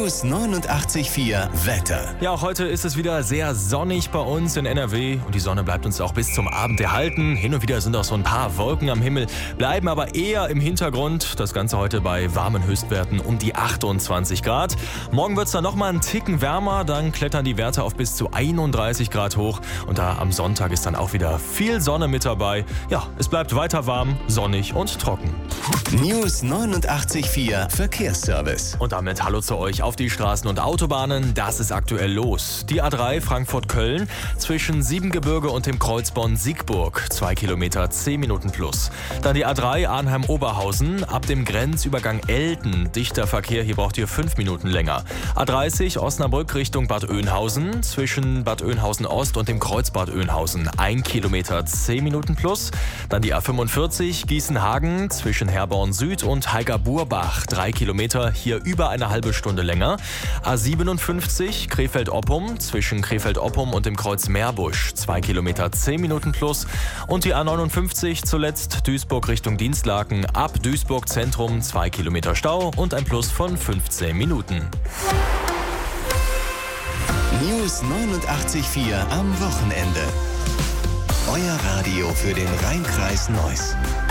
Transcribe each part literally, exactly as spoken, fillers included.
News neunundachtzig Komma vier Wetter. Ja, auch heute ist es wieder sehr sonnig bei uns in N R W und die Sonne bleibt uns auch bis zum Abend erhalten. Hin und wieder sind auch so ein paar Wolken am Himmel, bleiben aber eher im Hintergrund. Das Ganze heute bei warmen Höchstwerten um die achtundzwanzig Grad. Morgen wird es dann nochmal einen Ticken wärmer, dann klettern die Werte auf bis zu einunddreißig Grad hoch und da am Sonntag ist dann auch wieder viel Sonne mit dabei. Ja, es bleibt weiter warm, sonnig und trocken. News neunundachtzig Komma vier Verkehrsservice. Und damit hallo zu euch auf die Straßen und Autobahnen. Das ist aktuell los. Die A drei Frankfurt-Köln zwischen Siebengebirge und dem Kreuz Bonn-Siegburg. Zwei Kilometer, zehn Minuten plus. Dann die A drei Arnheim-Oberhausen ab dem Grenzübergang Elten. Dichter Verkehr, hier braucht ihr fünf Minuten länger. A dreißig Osnabrück Richtung Bad Oeynhausen. Zwischen Bad Oeynhausen Ost und dem Kreuz Bad Oeynhausen. Ein Kilometer, zehn Minuten plus. Dann die A fünfundvierzig Gießen-Hagen zwischen Herborn Süd und Heiger-Burbach. Drei Kilometer, hier über eine halbe Stunde länger. A siebenundfünfzig Krefeld-Oppum zwischen Krefeld-Oppum und dem Kreuz Meerbusch. Zwei Kilometer, zehn Minuten plus. Und die A neunundfünfzig zuletzt Duisburg Richtung Dienstlaken. Ab Duisburg Zentrum zwei Kilometer Stau und ein Plus von fünfzehn Minuten. News neunundachtzig Komma vier am Wochenende. Euer Radio für den Rheinkreis Neuss.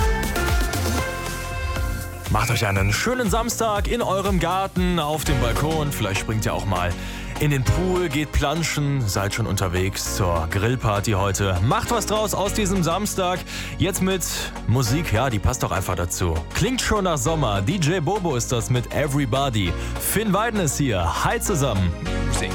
Macht euch einen schönen Samstag in eurem Garten, auf dem Balkon. Vielleicht springt ihr auch mal in den Pool, geht planschen, seid schon unterwegs zur Grillparty heute. Macht was draus aus diesem Samstag. Jetzt mit Musik, ja, die passt doch einfach dazu. Klingt schon nach Sommer. D J Bobo ist das mit Everybody. Finn Weiden ist hier. Hi zusammen.